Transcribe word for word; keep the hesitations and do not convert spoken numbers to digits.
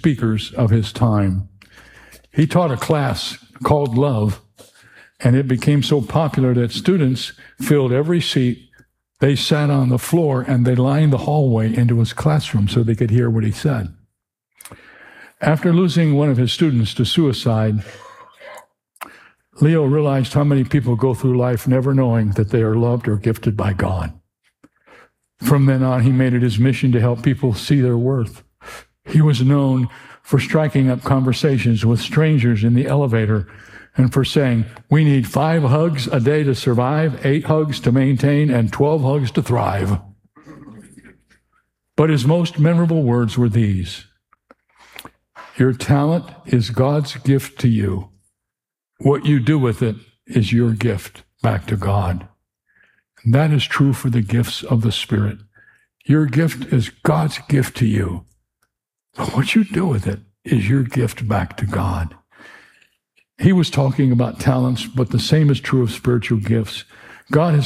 speakers of his time. He taught a class called Love, and it became so popular that students filled every seat. They sat on the floor and they lined the hallway into his classroom so they could hear what he said. After losing one of his students to suicide, Leo realized how many people go through life never knowing that they are loved or gifted by God. From then on, he made it his mission to help people see their worth. He was known for striking up conversations with strangers in the elevator and for saying, "We need five hugs a day to survive, eight hugs to maintain, and twelve hugs to thrive." But his most memorable words were these: "Your talent is God's gift to you. What you do with it is your gift back to God." And that is true for the gifts of the Spirit. Your gift is God's gift to you. But what you do with it is your gift back to God. He was talking about talents, but the same is true of spiritual gifts. God has